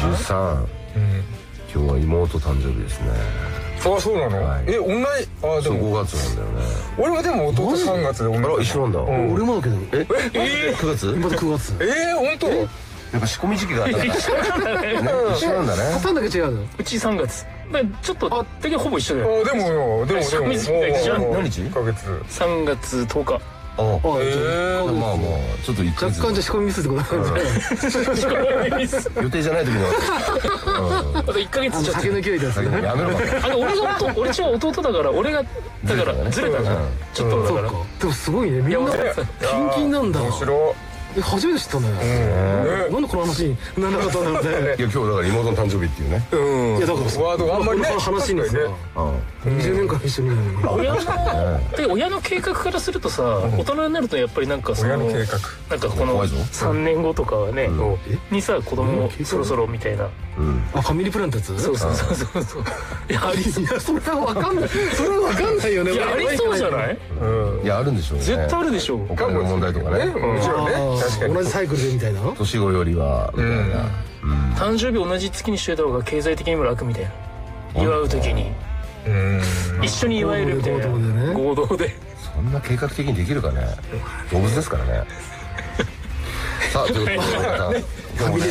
13。今日は妹誕生日ですね。 あ、そうなの？同じ、 そう5月なんだよね。 俺はでも弟3月で同じ。 あら、一緒なんだ。 俺もだけど。 9月？ まだ9月。 本当？ やっぱ仕込み時期があったから。一緒なんだね。 パターンだけ違うの。 うち3月。ちょっとだけほぼ一緒だよ。 でも仕込み時期が一緒。 何日？ 1ヶ月。 3月10日。 まあまあちょっと1ヶ月。 若干じゃ仕込みミスってことなんで。 予定じゃない時の。 あと1ヶ月ちょっと。 酒の勢いですね。 やめろか。 俺ちは弟だから俺がだからずれたじゃん。ちょっとだから。 でもすごいね。みんなキンキンなんだ。 面白い。 初めて知ったね。なんでこの話にならなかったんだろうね。 いや今日だから妹の誕生日っていうね。 いやだからワードがあんまりね話にさ、20年間一緒にいるのに。 親の計画からするとさ、大人になるとやっぱりなんかその親の計画なんかこの3年後とかはねにさ子供そろそろみたいな。 ファミリープランってやつ？ そう。いやありそう。 いやそれはわかんない。それはわかんないよね。 いやありそうじゃない？ いやあるんでしょうね。 絶対あるでしょう。 お金の問題とかね。 もちろんね。確かに。 同じサイクルでみたいな。 年子よりはみたいな。 誕生日同じ月にしといた方が経済的にも楽みたいな。祝う時に一緒に祝えるみたいな。合同で。 そんな計画的にできるかね。動物ですからね。さあということで今日も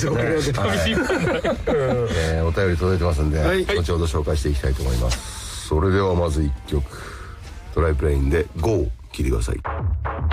ねお便り届いてますんで後ほど紹介していきたいと思います。それではまず1曲トライプレインで GO 聴いてください。